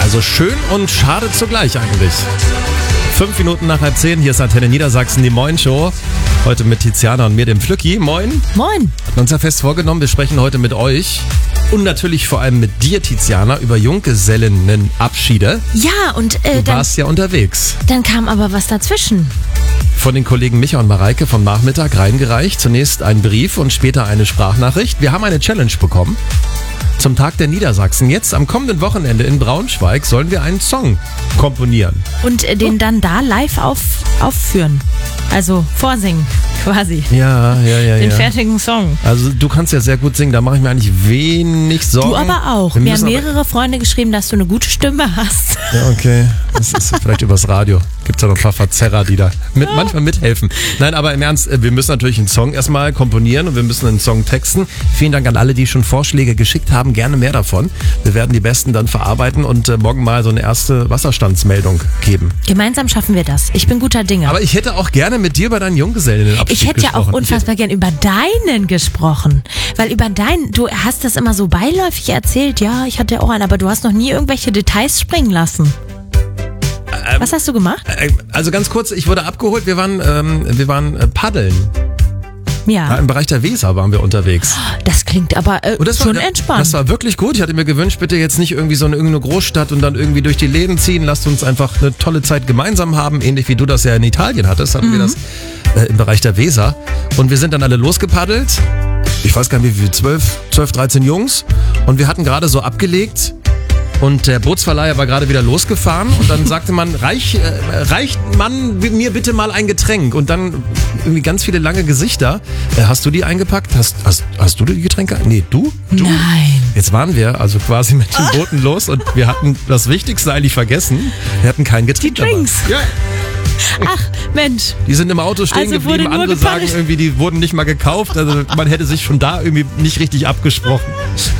Also schön und schade zugleich eigentlich. 5 Minuten nach 9:30, hier ist Antenne Niedersachsen, die Moin-Show. Heute mit Tiziana und mir, dem Flücki. Moin. Moin. Hatten uns ja fest vorgenommen, wir sprechen heute mit euch und natürlich vor allem mit dir, Tiziana, über Junggesellinnenabschiede. Ja, und Du warst ja unterwegs. dann kam aber was dazwischen. Von den Kollegen Micha und Mareike vom Nachmittag reingereicht. Zunächst ein Brief und später eine Sprachnachricht. Wir haben eine Challenge bekommen. Zum Tag der Niedersachsen. Jetzt am kommenden Wochenende in Braunschweig sollen wir einen Song komponieren. Und den dann da live aufführen. Also vorsingen, quasi. Ja. Den fertigen Song. Also du kannst ja sehr gut singen, da mache ich mir eigentlich wenig Sorgen. Du aber auch. Mir haben mehrere Freunde geschrieben, dass du eine gute Stimme hast. Ja, okay. Das ist vielleicht übers Radio. Gibt es ja noch ein paar Verzerrer, die da manchmal mithelfen. Nein, aber im Ernst, wir müssen natürlich einen Song erstmal komponieren und wir müssen einen Song texten. Vielen Dank an alle, die schon Vorschläge geschickt haben. Gerne mehr davon. Wir werden die besten dann verarbeiten und morgen mal so eine erste Wasserstandsmeldung geben. Gemeinsam schaffen wir das. Ich bin guter Dinge. Aber ich hätte auch gerne mit dir über deinen Junggesellinnenabschied Ich hätte ja gesprochen. auch unfassbar gern über deinen gesprochen. Weil du hast das immer so beiläufig erzählt. Ja, ich hatte auch einen, aber du hast noch nie irgendwelche Details springen lassen. Was hast du gemacht? Also ganz kurz, ich wurde abgeholt. Wir waren paddeln. Ja. Im Bereich der Weser waren wir unterwegs. Das klingt aber schon entspannt. Das war wirklich gut. Ich hatte mir gewünscht, bitte jetzt nicht irgendwie so in irgendeine Großstadt und dann irgendwie durch die Läden ziehen. Lasst uns einfach eine tolle Zeit gemeinsam haben. Ähnlich wie du das ja in Italien hattest, hatten wir das im Bereich der Weser. Und wir sind dann alle losgepaddelt. Ich weiß gar nicht wie viel, 12, 13 Jungs. Und wir hatten gerade so abgelegt. Und der Bootsverleiher war gerade wieder losgefahren und dann sagte man, reicht man mir bitte mal ein Getränk? Und dann irgendwie ganz viele lange Gesichter. Hast du die eingepackt? Hast du die Getränke? Nee, du? Nein. Jetzt waren wir also quasi mit den Booten los und wir hatten das Wichtigste eigentlich vergessen. Wir hatten kein Getränk Die Drinks. dabei. Ja. Ach, Mensch. Die sind im Auto stehen Also wurde geblieben. nur Andere sagen gepaddelt. irgendwie, die wurden nicht mal gekauft. Also man hätte sich schon da irgendwie nicht richtig abgesprochen.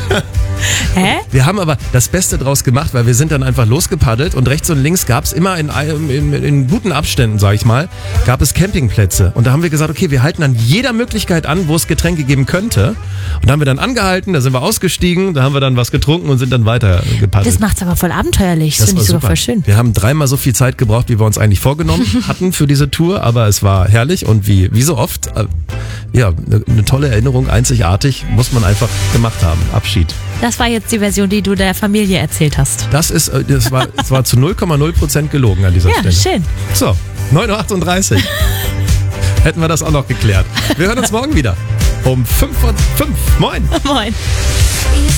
Hä? Wir haben aber das Beste draus gemacht, weil wir sind dann einfach losgepaddelt und rechts und links gab es immer in guten Abständen, sag ich mal, gab es Campingplätze. Und da haben wir gesagt, okay, wir halten an jeder Möglichkeit an, wo es Getränke geben könnte. Und da haben wir dann angehalten, da sind wir ausgestiegen, da haben wir dann was getrunken und sind dann weiter gepaddelt. Das macht's aber voll abenteuerlich. Das finde ich sogar voll schön. Wir haben 3-mal so viel Zeit gebraucht, wie wir uns eigentlich vorgenommen hatten für diese Tour, aber es war herrlich und wie so oft, eine tolle Erinnerung, einzigartig, muss man einfach gemacht haben. Abschied. Das war jetzt die Version, die du der Familie erzählt hast. Das war zu 0,0% gelogen an dieser Ja, Stelle. schön. So, 9:38 Uhr. Hätten wir das auch noch geklärt. Wir hören uns morgen wieder. Um 5:05 Uhr. Moin. Moin.